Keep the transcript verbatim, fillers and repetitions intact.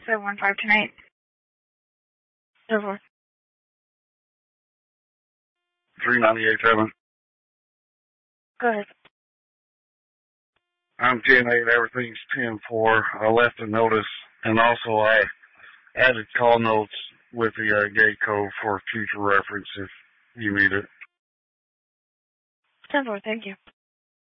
seven one five tonight. ten four. three ninety-eight seven. Go ahead. I'm ten eight, everything's ten four. I left a notice, and also I added call notes with the uh, gate code for future reference if you need it. ten four, thank you.